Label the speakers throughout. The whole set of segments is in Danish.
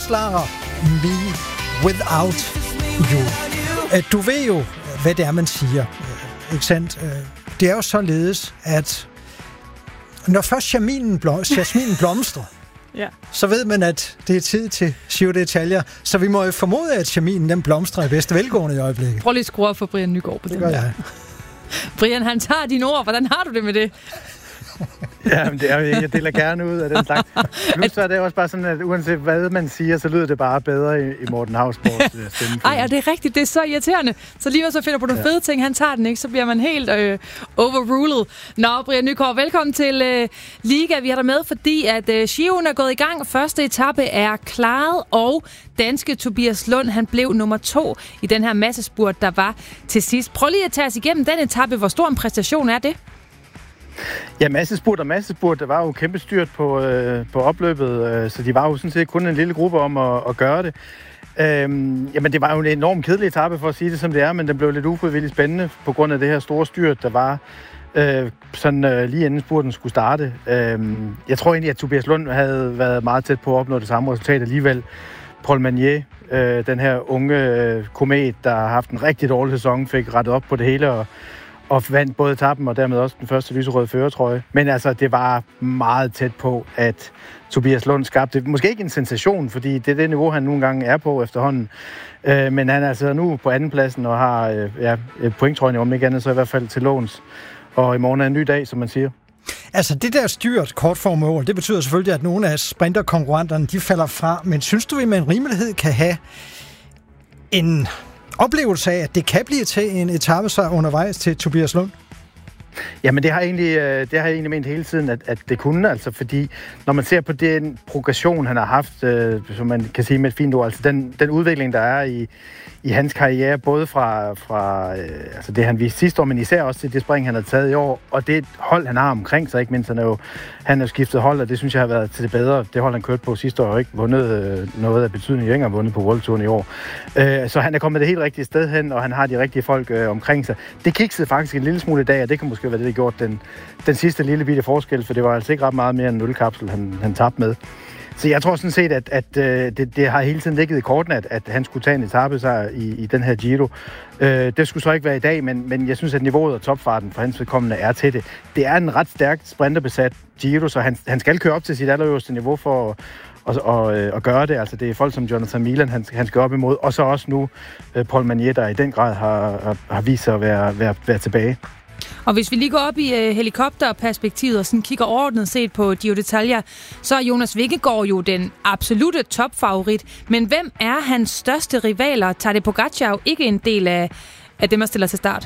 Speaker 1: Mørslager, Me Without You. Du ved jo, hvad det er, man siger, ikke sandt? Det er jo således, at når først jasminen blomstrer, ja, så ved man, at det er tid til Giro d'Italia. Så vi må jo formode, at jasminen den blomstrer i bedste velgående i øjeblikket.
Speaker 2: Prøv lige at skrue op for Brian Nygaard på det.
Speaker 1: Det gør jeg.
Speaker 2: Brian, han tager dine ord. Hvordan har du det med det?
Speaker 3: Ja, men jeg deler gerne ud af den slags. Plus så er det også bare sådan, at uanset hvad man siger, så lyder det bare bedre i Morten Hausborgs stemme.
Speaker 2: Ej, og det er rigtigt. Det er så irriterende. Så lige så finder på nogle fede ting, han tager den ikke, så bliver man helt overrulet. Nå, Brian Nygaard, velkommen til Liga. Vi har dig med, fordi at Giroen er gået i gang. Første etape er klaret, og danske Tobias Lund, han blev nummer 2 i den her massespurt, der var til sidst. Prøv lige at tage os igennem den etape. Hvor stor en præstation er det?
Speaker 3: Ja, massespurt. Der var jo kæmpe styrt på opløbet, så de var jo sådan set kun en lille gruppe om at gøre det. Jamen, det var jo en enormt kedelig etape, for at sige det som det er, men den blev lidt ufrivilligt spændende på grund af det her store styrt, der var lige inden spurten skulle starte. Jeg tror egentlig, at Tobias Lund havde været meget tæt på at opnå det samme resultat alligevel. Paul Magnier, den her unge komet, der har haft en rigtig dårlig sæson, fik rettet op på det hele og vandt både etappen og dermed også den første lyserøde førertrøje. Men altså, det var meget tæt på, at Tobias Lund skabte måske ikke en sensation, fordi det er det niveau, han nogle gange er på efterhånden. Men han er altså nu på andenpladsen og har pointtrøjen, om ikke andet, så i hvert fald til låns. Og i morgen er en ny dag, som man siger.
Speaker 1: Altså det der styrt kortformål, det betyder selvfølgelig, at nogle af sprinterkonkurrenterne, de falder fra. Men synes du, at man en rimelighed kan have en oplevelse af, at det kan blive til en etapesejr undervejs til Tobias Lund?
Speaker 3: Jamen, det har jeg egentlig ment hele tiden, at det kunne, altså, fordi når man ser på den progression, han har haft, som man kan sige med et fint ord, altså den udvikling, der er i hans karriere, både fra altså det, han viste sidste år, men især også til det spring, han har taget i år, og det hold, han har omkring sig, ikke mindst, han har skiftet hold, og det synes jeg har været til det bedre. Det hold, han kørte på sidste år, har ikke vundet noget af betydning, ikke har vundet på World Touren i år. Så han er kommet det helt rigtige sted hen, og han har de rigtige folk omkring sig. Det kiksede faktisk en lille smule i dag, og det kan måske være det, der gjort den sidste lille bitte forskel, for det var altså ikke ret meget mere end 0-kapsel, han tabte med. Så jeg tror sådan set, at det har hele tiden ligget i kortene, at han skulle tage en etapesejr i den her Giro. Det skulle så ikke være i dag, men jeg synes, at niveauet og topfarten for hans vedkommende er til det. Det er en ret stærkt sprinterbesat Giro, så han skal køre op til sit allerøverste niveau for at gøre det. Altså det er folk som Jonathan Milan, han skal op imod, og så også nu Paul Magnier, der i den grad har vist sig at være tilbage.
Speaker 2: Og hvis vi lige går op i helikopterperspektivet og sådan kigger overordnet set på Giro d'Italia, så er Jonas Vingegaard jo den absolute topfavorit. Men hvem er hans største rivaler? Tadej Pogačar jo ikke en del af dem, der stiller til start?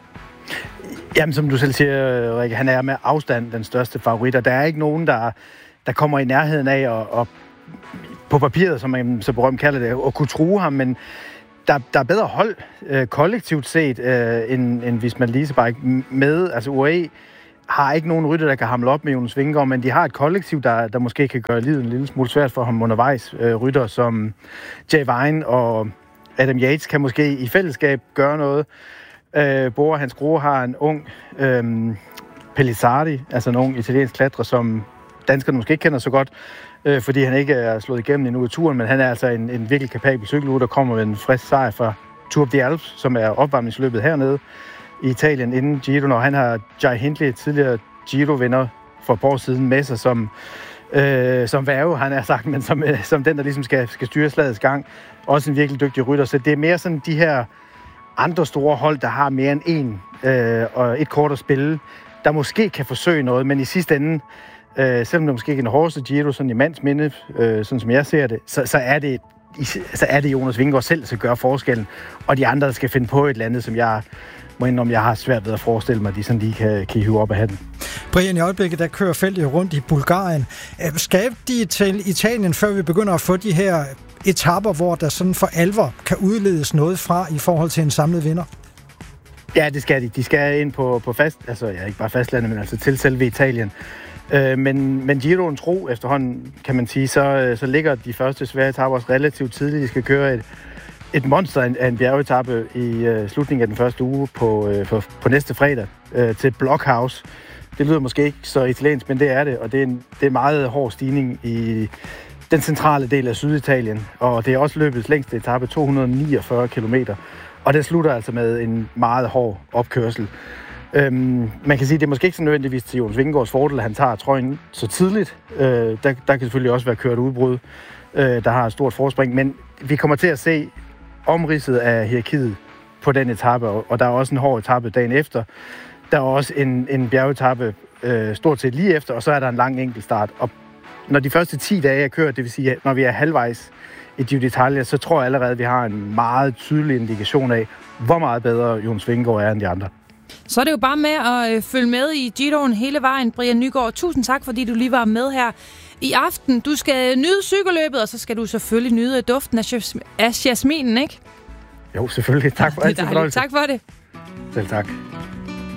Speaker 3: Jamen, som du selv siger, Rikke, han er med afstand den største favorit, og der er ikke nogen, der kommer i nærheden af at på papiret, som man så berømt kalder det, at kunne true ham, men der er bedre hold kollektivt set, end hvis man lige så med. Altså UAE har ikke nogen rytter, der kan hamle op med Jonas Vingegaard, men de har et kollektiv, der måske kan gøre livet en lille smule svært for ham undervejs. Rytter som Jay Vine og Adam Yates kan måske i fællesskab gøre noget. Bora Hans Grohe har en ung Pellizzardi, altså en ung italiensk klatrer, som danskerne måske ikke kender så godt, fordi han ikke er slået igennem endnu i turen, men han er altså en virkelig kapabel cykelrytter, der kommer med en frisk sejr fra Tour of the Alps, som er opvarmningsløbet hernede i Italien inden Giro, når han har Jai Hindley, tidligere Giro-vinder for et par år siden, med sig som værge, han er sagt, men som den, der ligesom skal styre slagets gang. Også en virkelig dygtig rytter, så det er mere sådan de her andre store hold, der har mere end og et kort at spille, der måske kan forsøge noget, men i sidste ende, selvom det måske ikke er den hårdeste Giro, sådan i mands minde, sådan som jeg ser det, så er det Jonas Vingegaard selv, der skal gøre forskellen, og de andre, der skal finde på et eller andet, som jeg må indrømme, jeg har svært ved at forestille mig, at de sådan lige kan hive op af hatten.
Speaker 1: Brian, i øjeblikket, der kører feltet rundt i Bulgarien. Skal de til Italien, før vi begynder at få de her etaper, hvor der sådan for alvor kan udledes noget fra i forhold til en samlet vinder?
Speaker 3: Ja, det skal de. De skal ind på fast, altså ja, ikke bare fastlandet, men altså til selve Italien. Men Giroen tro efterhånden, kan man sige, så ligger de første svære etaper også relativt tidligt. De skal køre et monster af en bjergetappe i slutningen af den første uge på næste fredag til Blockhouse. Det lyder måske ikke så italiensk, men det er det, og det er en meget hård stigning den centrale del af Syditalien, og det er også løbets længste etape, 249 kilometer, og det slutter altså med en meget hård opkørsel. Man kan sige, at det er måske ikke så nødvendigvis til Jonas Vingegaards fordel, at han tager trøjen så tidligt. Der kan selvfølgelig også være kørt udbrud, der har et stort forspring, men vi kommer til at se omridset af hierarkiet på den etape, og der er også en hård etape dagen efter. Der er også en bjergetape stort set lige efter, og så er der en lang enkeltstart. Og når de første 10 dage er kørt, det vil sige, når vi er halvvejs i Giro d'Italia, så tror jeg allerede, at vi har en meget tydelig indikation af, hvor meget bedre Jonas Vingegaard er end de andre.
Speaker 2: Så er det jo bare med at følge med i Giroen hele vejen. Brian Nygaard, tusind tak, fordi du lige var med her i aften. Du skal nyde cykelløbet, og så skal du selvfølgelig nyde duften af jasminen, ikke?
Speaker 3: Jo, selvfølgelig. Tak for alt.
Speaker 2: Tak for det.
Speaker 3: Selv tak.